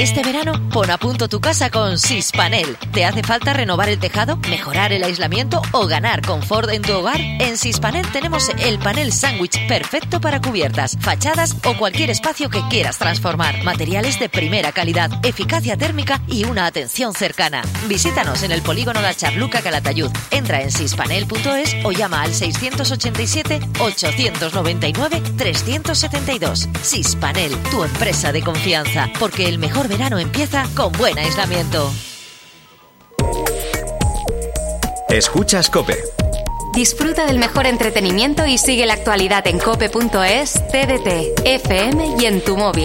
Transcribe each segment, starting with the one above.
Este verano, pon a punto tu casa con Sispanel. ¿Te hace falta renovar el tejado, mejorar el aislamiento o ganar confort en tu hogar? En Sispanel tenemos el panel sándwich perfecto para cubiertas, fachadas o cualquier espacio que quieras transformar. Materiales de primera calidad, eficacia térmica y una atención cercana. Visítanos en el polígono de Charluca, Calatayud. Entra en sispanel.es o llama al 687-899-372. Sispanel, tu empresa de confianza, porque el mejor verano empieza con buen aislamiento. Escuchas COPE. Disfruta del mejor entretenimiento y sigue la actualidad en cope.es, TDT, FM y en tu móvil.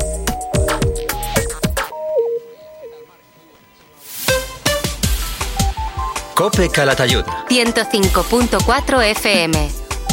COPE Calatayud 105.4 FM.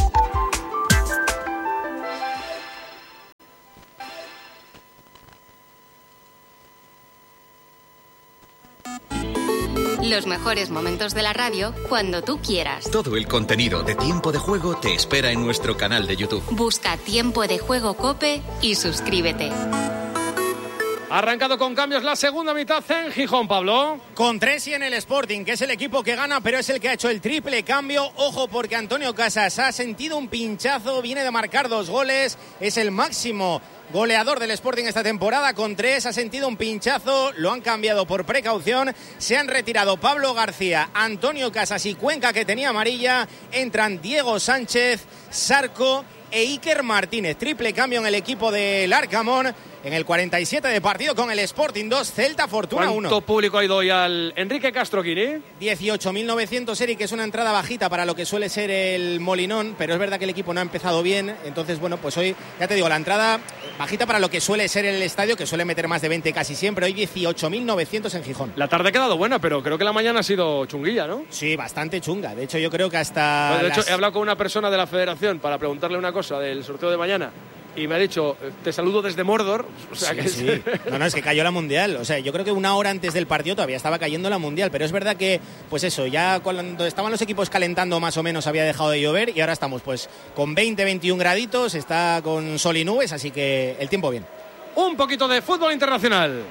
Los mejores momentos de la radio cuando tú quieras. Todo el contenido de Tiempo de Juego te espera en nuestro canal de YouTube. Busca Tiempo de Juego COPE y suscríbete. Ha arrancado con cambios la segunda mitad en Gijón, Pablo. Con 3 y en el Sporting, que es el equipo que gana, pero es el que ha hecho el triple cambio. Ojo, porque Antonio Casas ha sentido un pinchazo, viene de marcar 2 goles, es el máximo goleador del Sporting esta temporada con 3, ha sentido un pinchazo, lo han cambiado por precaución, se han retirado Pablo García, Antonio Casas y Cuenca, que tenía amarilla, entran Diego Sánchez, Sarco e Iker Martínez. Triple cambio en el equipo del Arcamón en el 47 de partido con el Sporting 2, Celta Fortuna 1. ¿Cuánto público ha ido hoy al Enrique Castro Quini? 18.900, Eric, que es una entrada bajita para lo que suele ser el Molinón, pero es verdad que el equipo no ha empezado bien, entonces bueno, pues hoy, ya te digo, la entrada bajita para lo que suele ser el estadio, que suele meter más de 20 casi siempre, hoy 18.900 en Gijón. La tarde ha quedado buena, pero creo que la mañana ha sido chunguilla, ¿no? Sí, bastante chunga, de hecho yo creo que hasta... Bueno, de hecho he hablado con una persona de la federación para preguntarle una cosa del sorteo de mañana. Y me ha dicho, te saludo desde Mordor. O sea, sí, que sí. No, es que cayó la Mundial. O sea, yo creo que una hora antes del partido todavía estaba cayendo la Mundial. Pero es verdad que, pues eso, ya cuando estaban los equipos calentando más o menos había dejado de llover. Y ahora estamos pues con 20-21 graditos, está con sol y nubes, así que el tiempo bien. Un poquito de fútbol internacional.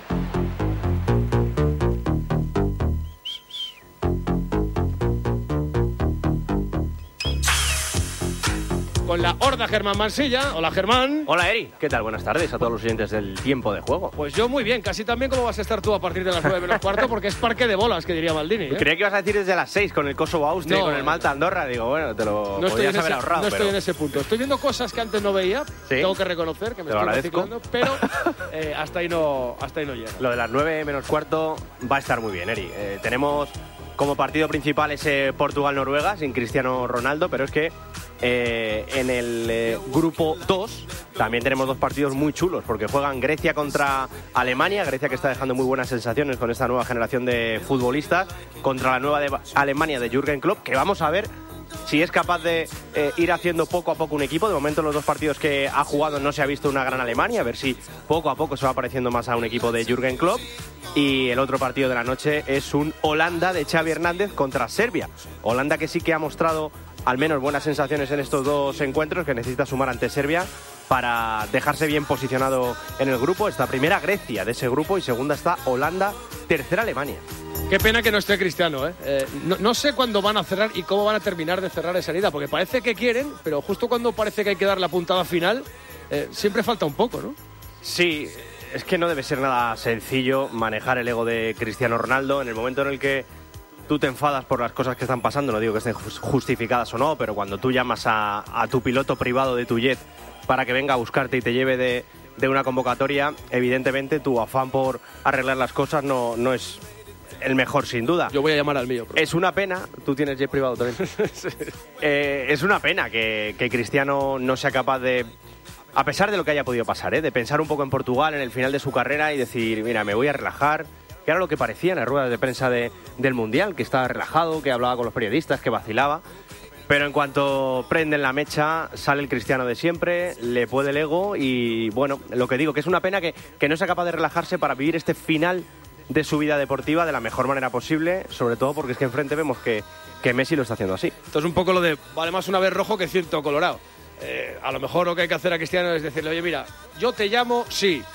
Con la horda Germán Mansilla. Hola, Germán. Hola, Eri. ¿Qué tal? Buenas tardes a todos los oyentes del Tiempo de Juego. Pues yo muy bien, casi tan bien como vas a estar tú a partir de las 9 menos cuarto, porque es parque de bolas, que diría Maldini, ¿eh? Creía que ibas a decir desde las 6 con el Kosovo-Austria y con el Malta-Andorra. Digo, bueno, te lo podías haber ahorrado. No estoy en ese punto. Estoy viendo cosas que antes no veía. ¿Sí? Tengo que reconocer que me estoy reciclando, pero hasta ahí no llega. Lo de las 9 menos cuarto va a estar muy bien, Eri. Tenemos como partido principal ese Portugal-Noruega sin Cristiano Ronaldo, pero es que en el grupo 2 también tenemos 2 partidos muy chulos, porque juegan Grecia contra Alemania, Grecia que está dejando muy buenas sensaciones con esta nueva generación de futbolistas, contra la nueva de Alemania de Jürgen Klopp, que vamos a ver si es capaz de ir haciendo poco a poco un equipo. De momento en los 2 partidos que ha jugado no se ha visto una gran Alemania, a ver si poco a poco se va pareciendo más a un equipo de Jürgen Klopp. Y el otro partido de la noche es un Holanda de Xavi Hernández contra Serbia. Holanda que sí que ha mostrado al menos buenas sensaciones en estos 2 encuentros, que necesita sumar ante Serbia para dejarse bien posicionado en el grupo. Está primera Grecia de ese grupo y segunda está Holanda, tercera Alemania. Qué pena que no esté Cristiano, ¿eh? No sé cuándo van a cerrar y cómo van a terminar de cerrar esa herida, porque parece que quieren, pero justo cuando parece que hay que dar la puntada final, siempre falta un poco, ¿no? Sí, es que no debe ser nada sencillo manejar el ego de Cristiano Ronaldo en el momento en el que tú te enfadas por las cosas que están pasando. No digo que estén justificadas o no, pero cuando tú llamas a tu piloto privado de tu jet para que venga a buscarte y te lleve de una convocatoria, evidentemente tu afán por arreglar las cosas no es el mejor, sin duda. Yo voy a llamar al mío. Es una pena, tú tienes jet privado también. Sí. Es una pena que Cristiano no sea capaz de, a pesar de lo que haya podido pasar, de pensar un poco en Portugal en el final de su carrera y decir, mira, me voy a relajar, que era lo que parecía en las ruedas de prensa del Mundial, que estaba relajado, que hablaba con los periodistas, que vacilaba. Pero en cuanto prenden la mecha, sale el Cristiano de siempre, le puede el ego y, bueno, lo que digo, que es una pena que no sea capaz de relajarse para vivir este final de su vida deportiva de la mejor manera posible, sobre todo porque es que enfrente vemos que Messi lo está haciendo así. Esto es un poco lo de, vale más una vez rojo que ciento colorado. A lo mejor lo que hay que hacer a Cristiano es decirle, oye, mira, yo te llamo, sí,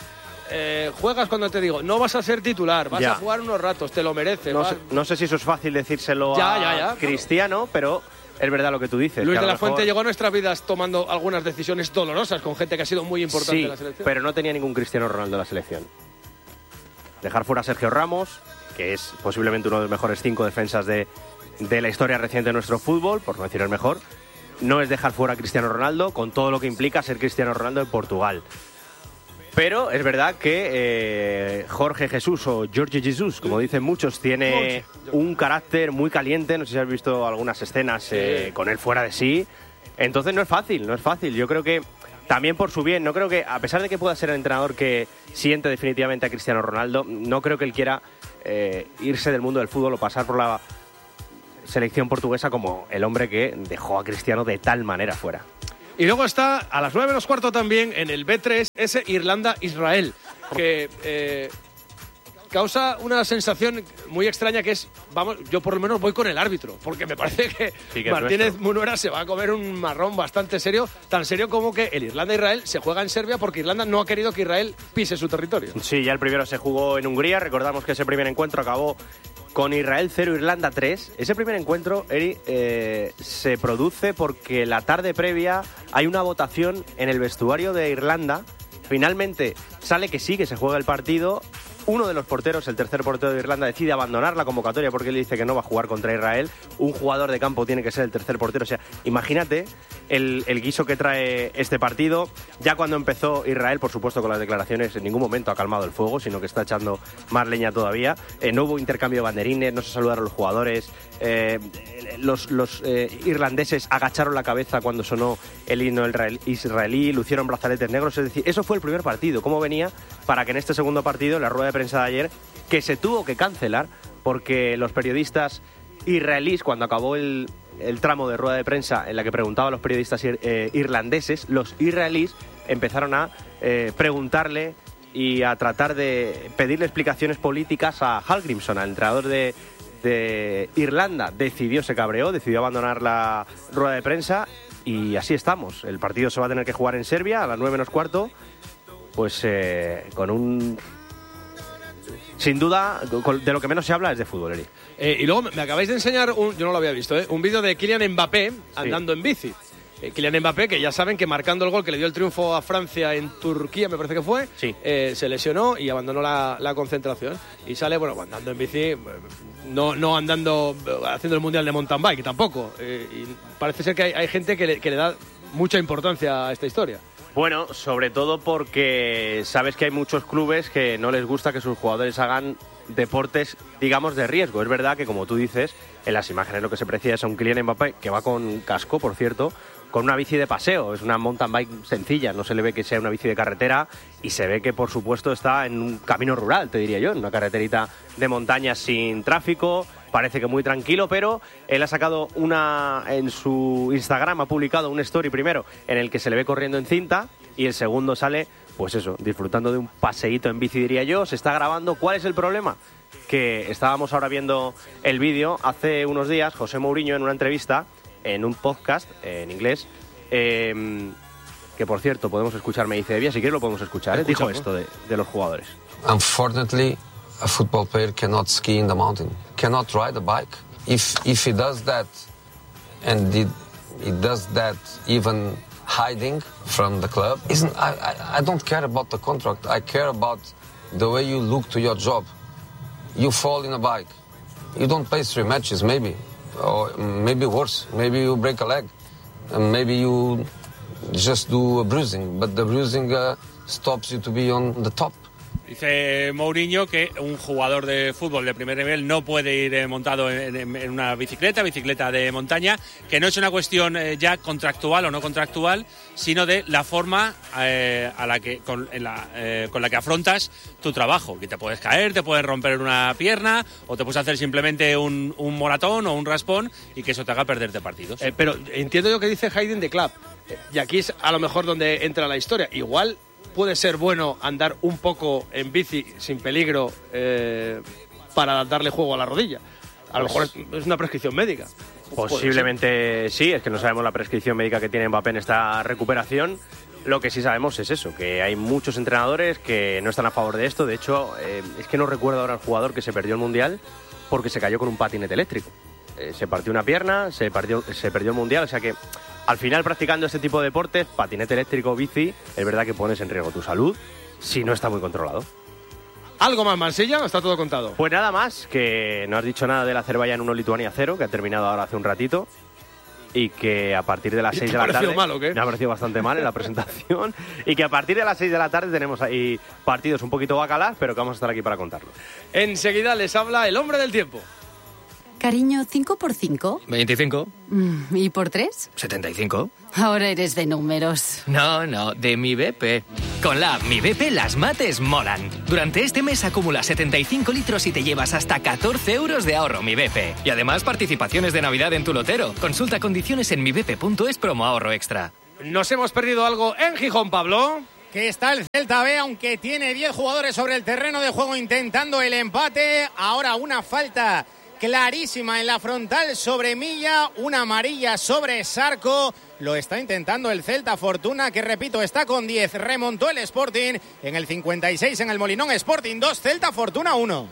juegas cuando te digo, no vas a ser titular, vas a jugar unos ratos, te lo mereces. No sé si eso es fácil decírselo a Cristiano, pero es verdad lo que tú dices. Luis de la Fuente llegó a nuestras vidas tomando algunas decisiones dolorosas con gente que ha sido muy importante en la selección. Pero no tenía ningún Cristiano Ronaldo en la selección. Dejar fuera a Sergio Ramos, que es posiblemente uno de los mejores 5 defensas de la historia reciente de nuestro fútbol, por no decir el mejor, no es dejar fuera a Cristiano Ronaldo, con todo lo que implica ser Cristiano Ronaldo en Portugal. Pero es verdad que Jorge Jesús, o Jorge Jesús, como dicen muchos, tiene un carácter muy caliente. No sé si has visto algunas escenas con él fuera de sí. Entonces no es fácil. Yo creo que también por su bien, no creo que, a pesar de que pueda ser el entrenador que siente definitivamente a Cristiano Ronaldo, no creo que él quiera irse del mundo del fútbol o pasar por la selección portuguesa como el hombre que dejó a Cristiano de tal manera fuera. Y luego está a las 9 menos cuarto también en el B3 ese Irlanda-Israel, que causa una sensación muy extraña que es, vamos, yo por lo menos voy con el árbitro, porque me parece que Martínez Munuera se va a comer un marrón bastante serio, tan serio como que el Irlanda-Israel se juega en Serbia porque Irlanda no ha querido que Israel pise su territorio. Sí, ya el primero se jugó en Hungría, recordamos que ese primer encuentro acabó con Israel 0, Irlanda 3. Ese primer encuentro, Eri, se produce porque la tarde previa hay una votación en el vestuario de Irlanda. Finalmente sale que sí, que se juega el partido. Uno de los porteros, el tercer portero de Irlanda, decide abandonar la convocatoria porque él dice que no va a jugar contra Israel. Un jugador de campo tiene que ser el tercer portero. O sea, imagínate el guiso que trae este partido. Ya cuando empezó Israel, por supuesto, con las declaraciones, en ningún momento ha calmado el fuego, sino que está echando más leña todavía. No hubo intercambio de banderines, no se saludaron los jugadores. Los irlandeses agacharon la cabeza cuando sonó el himno israelí, lucieron brazaletes negros. Es decir, eso fue el primer partido. ¿Cómo venía para que en este segundo partido, en la rueda de prensa de ayer, que se tuvo que cancelar porque los periodistas israelíes, cuando acabó el tramo de rueda de prensa en la que preguntaban a los periodistas irlandeses, los israelíes empezaron a preguntarle y a tratar de pedirle explicaciones políticas a Hallgrímsson, al entrenador de Irlanda. Se cabreó, decidió abandonar la rueda de prensa y así estamos. El partido se va a tener que jugar en Serbia a las 9 menos cuarto, pues con un... Sin duda, de lo que menos se habla es de fútbol, Eri. Y luego me acabáis de enseñar, yo no lo había visto, un vídeo de Kylian Mbappé andando en bici. Kylian Mbappé, que ya saben que marcando el gol que le dio el triunfo a Francia en Turquía, me parece que fue, se lesionó y abandonó la concentración. Y sale, andando en bici, no andando, haciendo el Mundial de Mountain Bike tampoco. Y parece ser que hay gente que le da mucha importancia a esta historia. Bueno, sobre todo porque sabes que hay muchos clubes que no les gusta que sus jugadores hagan deportes, digamos, de riesgo. Es verdad que, como tú dices, en las imágenes lo que se aprecia es a un Kylian Mbappé, que va con casco, por cierto, con una bici de paseo. Es una mountain bike sencilla, no se le ve que sea una bici de carretera y se ve que, por supuesto, está en un camino rural, te diría yo, en una carreterita de montaña sin tráfico. Parece que muy tranquilo, pero él ha sacado en su Instagram, ha publicado un story primero en el que se le ve corriendo en cinta y el segundo sale, pues eso, disfrutando de un paseíto en bici, diría yo. Se está grabando. ¿Cuál es el problema? Que estábamos ahora viendo el vídeo. Hace unos días, José Mourinho, en una entrevista, en un podcast en inglés, que por cierto podemos escuchar, me dice Evia, si quieres lo podemos escuchar, dijo esto de los jugadores. Unfortunately, a football player cannot ski in the mountain, cannot ride a bike. If he does that, and he does that even hiding from the club, I don't care about the contract. I care about the way you look to your job. You fall in a bike, you don't play 3 matches, maybe, or maybe worse. Maybe you break a leg, and maybe you just do a bruising, but the bruising stops you to be on the top. Dice Mourinho que un jugador de fútbol de primer nivel no puede ir montado en una bicicleta de montaña, que no es una cuestión ya contractual o no contractual, sino de la forma con la que afrontas tu trabajo. Que te puedes caer, te puedes romper una pierna o te puedes hacer simplemente un moratón o un raspón y que eso te haga perderte partidos. Pero entiendo yo que dice Hayden de Club, y aquí es a lo mejor donde entra la historia. Igual puede ser bueno andar un poco en bici sin peligro para darle juego a la rodilla. A lo mejor es una prescripción médica. Posiblemente sí, es que no sabemos la prescripción médica que tiene Mbappé en esta recuperación. Lo que sí sabemos es eso, que hay muchos entrenadores que no están a favor de esto. De hecho, es que no recuerdo ahora el jugador que se perdió el Mundial porque se cayó con un patinete eléctrico. Se partió una pierna, se perdió el Mundial, o sea que al final practicando este tipo de deportes, patinete eléctrico, bici, es verdad que pones en riesgo tu salud si no está muy controlado. ¿Algo más, Mansilla, o está todo contado? Pues nada más, que no has dicho nada del Azerbaiyán 1 Lituania 0, que ha terminado ahora hace un ratito, y que a partir de las 6 de la tarde... mal o qué? Me ha parecido bastante mal en la presentación, y que a partir de las 6 de la tarde tenemos ahí partidos un poquito bacalás, pero que vamos a estar aquí para contarlo. Enseguida les habla el hombre del tiempo. Cariño, ¿5 por 5? 25. ¿Y por 3? 75. Ahora eres de números. No, de Mi BP. Con la app Mi BP las mates molan. Durante este mes acumula 75 litros y te llevas hasta 14 euros de ahorro Mi BP. Y además participaciones de Navidad en tu lotero. Consulta condiciones en mibp.es promo ahorro extra. Nos hemos perdido algo en Gijón, Pablo. Que está el Celta B, aunque tiene 10 jugadores sobre el terreno de juego intentando el empate. Ahora una falta clarísima en la frontal sobre Milla, una amarilla sobre Sarco. Lo está intentando el Celta. Fortuna, que repito, está con 10. Remontó el Sporting en el 56 en el Molinón. Sporting 2, Celta Fortuna 1.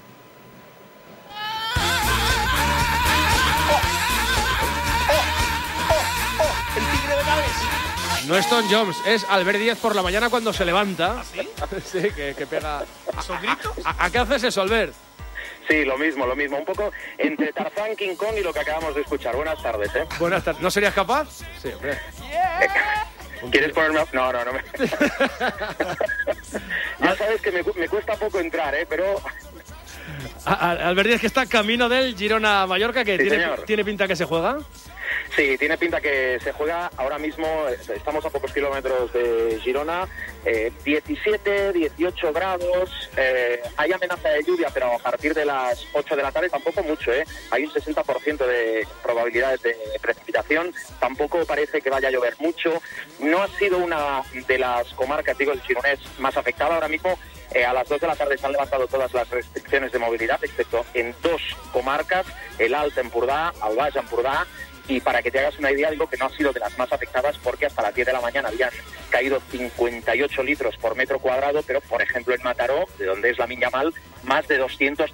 El tigre de Gales. No es Tom Jones, es Albert Díaz por la mañana cuando se levanta. ¿Ah, sí? Sí, que pega. ¿Son gritos? ¿A qué haces eso, Albert? Sí, lo mismo. Un poco entre Tarzán, King Kong y lo que acabamos de escuchar. Buenas tardes, ¿eh? Buenas tardes. ¿No serías capaz? Sí, hombre. ¿Quieres ponerme...? No. Ya sabes que me cuesta poco entrar, ¿eh? Pero... Albert Díaz, que está camino del Girona-Mallorca, que sí, tiene pinta que se juega. Sí, tiene pinta que se juega ahora mismo. Estamos a pocos kilómetros de Girona, 17, 18 grados, hay amenaza de lluvia, pero a partir de las 8 de la tarde tampoco mucho, hay un 60% de probabilidades de precipitación, tampoco parece que vaya a llover mucho. No ha sido una de las comarcas, digo, el gironés más afectada ahora mismo. A las 2 de la tarde se han levantado todas las restricciones de movilidad, excepto en 2 comarcas, el Alt Empordà, el Baix Empordà. Y para que te hagas una idea, digo que no ha sido de las más afectadas porque hasta las 10 de la mañana habían caído 58 litros por metro cuadrado, pero por ejemplo en Mataró, de donde es la Minya Mal, más de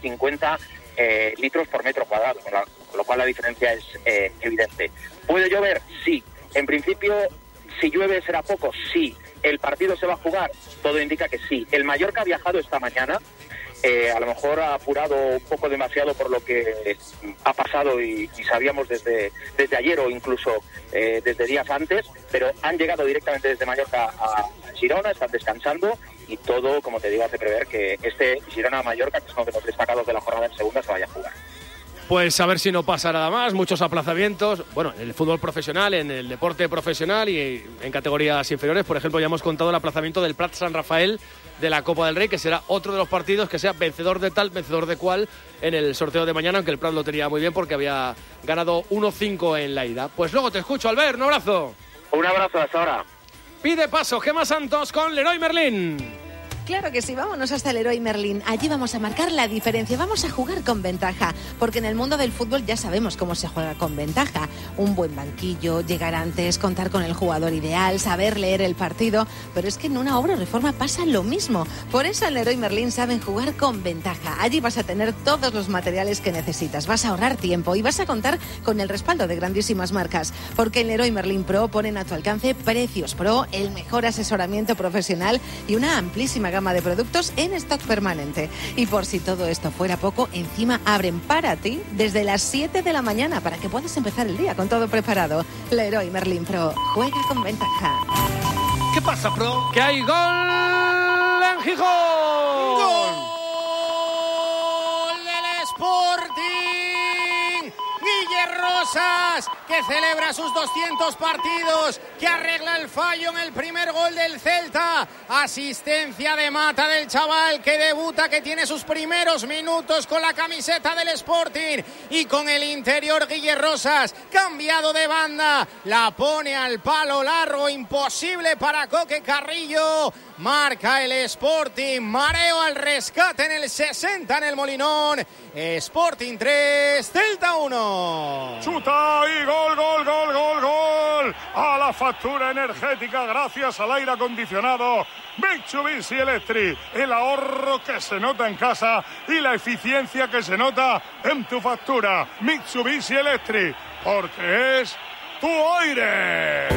250 litros por metro cuadrado, con lo cual la diferencia es evidente. ¿Puede llover? Sí. En principio, si llueve será poco, sí. ¿El partido se va a jugar? Todo indica que sí. El Mallorca ha viajado esta mañana. A lo mejor ha apurado un poco demasiado por lo que ha pasado y sabíamos desde ayer o incluso desde días antes, pero han llegado directamente desde Mallorca a Girona, están descansando y todo, como te digo, hace prever que este Girona-Mallorca, que es uno de los destacados de la jornada en segunda, se vaya a jugar. Pues a ver si no pasa nada más, muchos aplazamientos, bueno, en el fútbol profesional, en el deporte profesional y en categorías inferiores. Por ejemplo, ya hemos contado el aplazamiento del Prat San Rafael de la Copa del Rey, que será otro de los partidos que sea vencedor de tal, vencedor de cual en el sorteo de mañana, aunque el Prat lo tenía muy bien porque había ganado 1-5 en la ida. Pues luego te escucho, Albert, un abrazo. Un abrazo, hasta ahora. Pide paso Gemma Santos con Leroy Merlin. Claro que sí, vámonos hasta el Leroy Merlin. Allí vamos a marcar la diferencia, vamos a jugar con ventaja, porque en el mundo del fútbol ya sabemos cómo se juega con ventaja. Un buen banquillo, llegar antes, contar con el jugador ideal, saber leer el partido, pero es que en una obra o reforma pasa lo mismo. Por eso en Leroy Merlin saben jugar con ventaja. Allí vas a tener todos los materiales que necesitas, vas a ahorrar tiempo y vas a contar con el respaldo de grandísimas marcas, porque en Leroy Merlin Pro ponen a tu alcance precios pro, el mejor asesoramiento profesional y una amplísima gama de productos en stock permanente. Y por si todo esto fuera poco, encima abren para ti desde las 7 de la mañana para que puedas empezar el día con todo preparado. Leroy Merlin Pro, juega con ventaja. ¿Qué pasa, Pro? ¡Que hay gol en Gijón! ¡Gol del Sporting! Guille Rosas, que celebra sus 200 partidos, que arregla el fallo en el primer gol del Celta. Asistencia de Mata del chaval que debuta, que tiene sus primeros minutos con la camiseta del Sporting y con el interior. Guille Rosas, cambiado de banda, la pone al palo largo, imposible para Coque Carrillo. Marca el Sporting, mareo al rescate en el 60 en el Molinón. Sporting 3, Celta 1. Chuta y gol, gol, gol, gol, gol. A la factura energética gracias al aire acondicionado Mitsubishi Electric. El ahorro que se nota en casa y la eficiencia que se nota en tu factura. Mitsubishi Electric, porque es tu aire.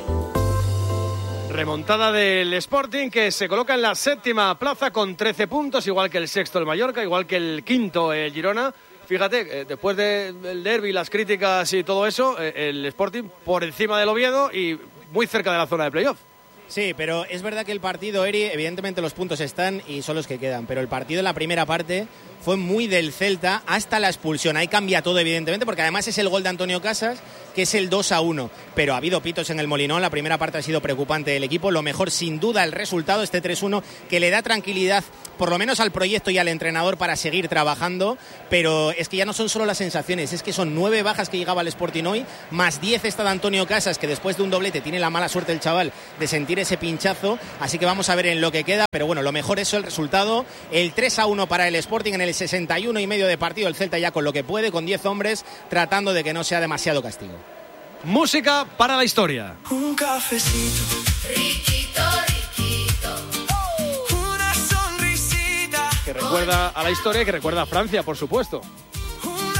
Remontada del Sporting, que se coloca en la 7ª plaza con 13 puntos, igual que el 6º el Mallorca, igual que el 5º el Girona. Fíjate, después del derbi, las críticas y todo eso, el Sporting por encima del Oviedo y muy cerca de la zona de playoff. Sí, pero es verdad que el partido, Eri, evidentemente los puntos están y son los que quedan, pero el partido en la primera parte fue muy del Celta hasta la expulsión. Ahí cambia todo, evidentemente, porque además es el gol de Antonio Casas, que es el 2-1. Pero ha habido pitos en el Molinón, la primera parte ha sido preocupante del equipo. Lo mejor, sin duda, el resultado, este 3-1, que le da tranquilidad, por lo menos al proyecto y al entrenador, para seguir trabajando. Pero es que ya no son solo las sensaciones, es que son 9 bajas que llegaba al Sporting hoy, más 10 esta de Antonio Casas, que después de un doblete tiene la mala suerte el chaval de sentir ese pinchazo. Así que vamos a ver en lo que queda, pero bueno, lo mejor es el resultado. El 3-1 para el Sporting en el 61 y medio de partido, el Celta ya con lo que puede, con 10 hombres, tratando de que no sea demasiado castigo. Música para la historia. Un cafecito, riquito, riquito, una sonrisita. Que recuerda a la historia y que recuerda a Francia, por supuesto.